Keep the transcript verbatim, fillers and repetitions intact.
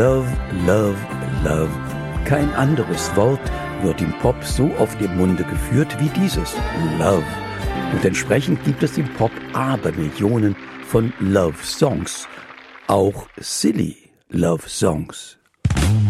Love, Love, Love. Kein anderes Wort wird im Pop so oft im Munde geführt wie dieses Love. Und entsprechend gibt es im Pop Abermillionen von Love-Songs. Auch silly Love-Songs.